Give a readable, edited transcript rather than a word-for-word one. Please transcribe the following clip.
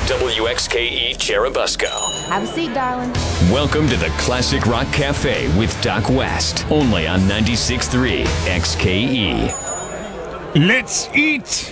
WXKE Cherubusco. Have a seat, darling. Welcome to the Classic Rock Cafe with Doc West, only on 96.3 XKE. Let's eat